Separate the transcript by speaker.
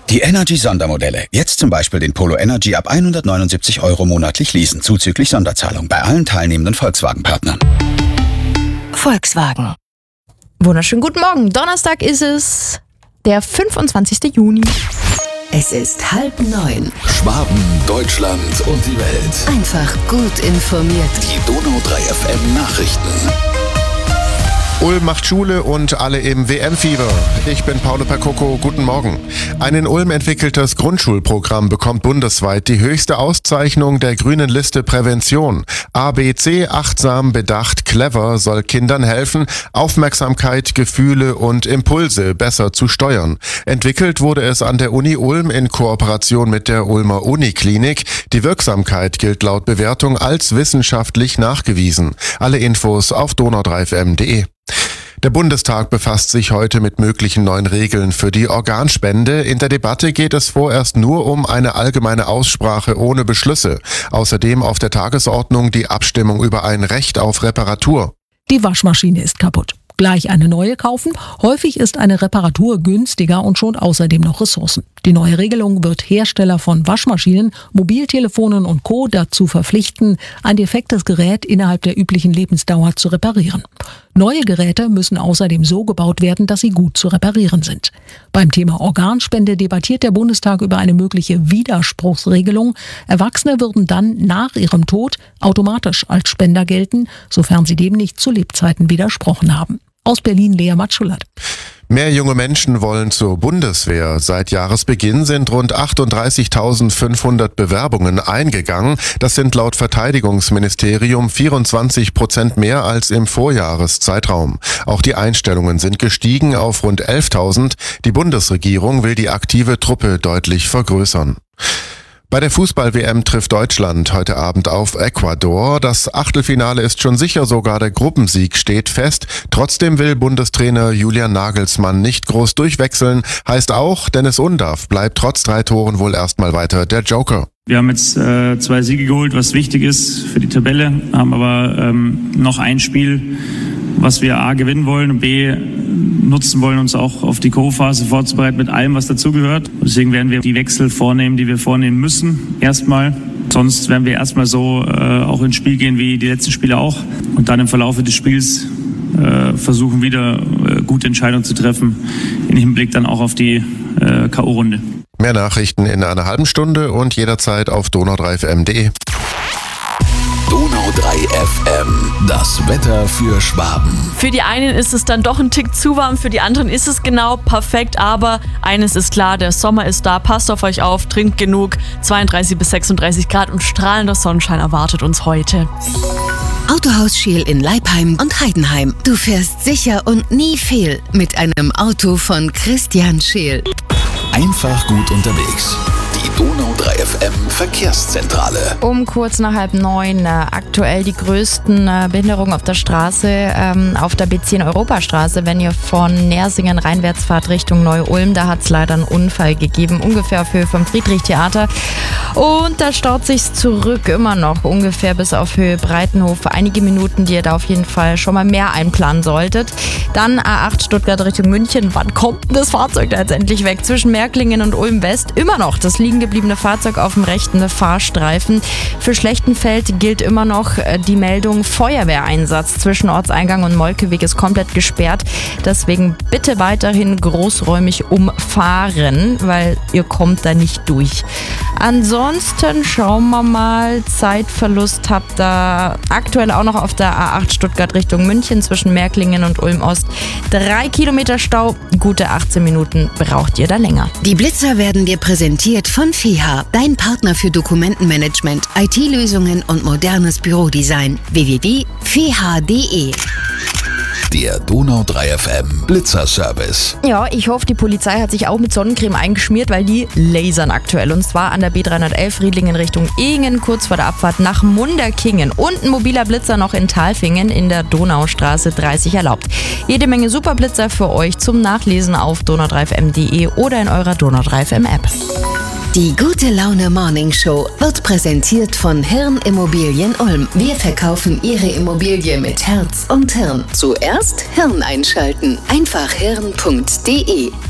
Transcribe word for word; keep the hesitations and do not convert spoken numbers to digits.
Speaker 1: Die Energy-Sondermodelle. Jetzt zum Beispiel den Polo Energy ab hundertneunundsiebzig Euro monatlich leasen, zuzüglich Sonderzahlung bei allen teilnehmenden Volkswagen-Partnern.
Speaker 2: Volkswagen. Wunderschönen guten Morgen. Donnerstag ist es, der fünfundzwanzigster Juni.
Speaker 3: Es ist halb neun.
Speaker 4: Schwaben, Deutschland und die Welt.
Speaker 3: Einfach gut informiert.
Speaker 4: Die Donau drei F M Nachrichten.
Speaker 5: Ulm macht Schule und alle im W M-Fieber. Ich bin Paolo Percoco, guten Morgen. Ein in Ulm entwickeltes Grundschulprogramm bekommt bundesweit die höchste Auszeichnung der grünen Liste Prävention. A B C, achtsam, bedacht, clever, soll Kindern helfen, Aufmerksamkeit, Gefühle und Impulse besser zu steuern. Entwickelt wurde es an der Uni Ulm in Kooperation mit der Ulmer Uniklinik. Die Wirksamkeit gilt laut Bewertung als wissenschaftlich nachgewiesen. Alle Infos auf donau drei f m punkt de. Der Bundestag befasst sich heute mit möglichen neuen Regeln für die Organspende. In der Debatte geht es vorerst nur um eine allgemeine Aussprache ohne Beschlüsse. Außerdem auf der Tagesordnung die Abstimmung über ein Recht auf Reparatur.
Speaker 6: Die Waschmaschine ist kaputt. Gleich eine neue kaufen? Häufig ist eine Reparatur günstiger und schont außerdem noch Ressourcen. Die neue Regelung wird Hersteller von Waschmaschinen, Mobiltelefonen und Co. dazu verpflichten, ein defektes Gerät innerhalb der üblichen Lebensdauer zu reparieren. Neue Geräte müssen außerdem so gebaut werden, dass sie gut zu reparieren sind. Beim Thema Organspende debattiert der Bundestag über eine mögliche Widerspruchsregelung. Erwachsene würden dann nach ihrem Tod automatisch als Spender gelten, sofern sie dem nicht zu Lebzeiten widersprochen haben. Aus Berlin Lea Matschulat.
Speaker 5: Mehr junge Menschen wollen zur Bundeswehr. Seit Jahresbeginn sind rund achtunddreißigtausendfünfhundert Bewerbungen eingegangen. Das sind laut Verteidigungsministerium vierundzwanzig Prozent mehr als im Vorjahreszeitraum. Auch die Einstellungen sind gestiegen auf rund elftausend. Die Bundesregierung will die aktive Truppe deutlich vergrößern. Bei der Fußball-W M trifft Deutschland heute Abend auf Ecuador. Das Achtelfinale ist schon sicher, sogar der Gruppensieg steht fest. Trotzdem will Bundestrainer Julian Nagelsmann nicht groß durchwechseln. Heißt auch, Dennis Undaff bleibt trotz drei Toren wohl erstmal weiter der Joker.
Speaker 7: Wir haben jetzt äh, zwei Siege geholt, was wichtig ist für die Tabelle, haben aber ähm, noch ein Spiel, was wir A gewinnen wollen und B nutzen wollen, uns auch auf die K O-Phase vorzubereiten mit allem, was dazugehört. Deswegen werden wir die Wechsel vornehmen, die wir vornehmen müssen, erstmal. Sonst werden wir erstmal so äh, auch ins Spiel gehen wie die letzten Spiele auch und dann im Verlauf des Spiels äh, versuchen wieder äh, gute Entscheidungen zu treffen, im Hinblick dann auch auf die äh, K O-Runde.
Speaker 5: Mehr Nachrichten in einer halben Stunde und jederzeit auf donau drei f m punkt de.
Speaker 4: Donau drei F M, das Wetter für Schwaben.
Speaker 8: Für die einen ist es dann doch ein Tick zu warm, für die anderen ist es genau perfekt, aber eines ist klar, der Sommer ist da, passt auf euch auf, trinkt genug, zweiunddreißig bis sechsunddreißig Grad und strahlender Sonnenschein erwartet uns heute.
Speaker 3: Autohaus Scheel in Leipheim und Heidenheim. Du fährst sicher und nie fehl mit einem Auto von Christian Scheel.
Speaker 4: Einfach gut unterwegs. Die Donau drei F M Verkehrszentrale.
Speaker 2: Um kurz nach halb neun, äh, aktuell die größten äh, Behinderungen auf der Straße, ähm, auf der B zehn Europastraße, wenn ihr von Nersingen reinwärts fahrt Richtung Neu-Ulm. Da hat es leider einen Unfall gegeben, ungefähr auf Höhe vom Friedrichtheater. Und da staut sich's zurück immer noch, ungefähr bis auf Höhe Breitenhof. Einige Minuten, die ihr da auf jeden Fall schon mal mehr einplanen solltet. Dann A acht Stuttgart Richtung München. Wann kommt denn das Fahrzeug da jetzt endlich weg? Zwischen Märklingen und Ulm West immer noch das liegen gebliebene Fahrzeug auf dem rechten Fahrstreifen. Für Schlechtenfeld gilt immer noch die Meldung Feuerwehreinsatz. Zwischen Ortseingang und Molkeweg ist komplett gesperrt. Deswegen bitte weiterhin großräumig umfahren, weil ihr kommt da nicht durch. Ansonsten schauen wir mal, Zeitverlust habt ihr aktuell auch noch auf der A acht Stuttgart Richtung München zwischen Märklingen und Ulm Ost. Drei Kilometer Stau, gute achtzehn Minuten braucht ihr da länger.
Speaker 3: Die Blitzer werden dir präsentiert von F I H A, dein Partner für Dokumentenmanagement, I T-Lösungen und modernes Bürodesign. w w w punkt f i h a punkt d e.
Speaker 4: Der Donau drei F M Blitzerservice.
Speaker 2: Ja, ich hoffe, die Polizei hat sich auch mit Sonnencreme eingeschmiert, weil die lasern aktuell. Und zwar an der B dreihundertelf Riedlingen Richtung Ehingen, kurz vor der Abfahrt nach Munderkingen. Und ein mobiler Blitzer noch in Talfingen in der Donaustraße dreißig erlaubt. Jede Menge Superblitzer für euch zum Nachlesen auf donau drei f m punkt de oder in eurer Donau drei F M App.
Speaker 3: Die Gute Laune Morning Show wird präsentiert von Hirn Immobilien Ulm. Wir verkaufen Ihre Immobilie mit Herz und Hirn. Zuerst Hirn einschalten. Einfach hirn punkt de.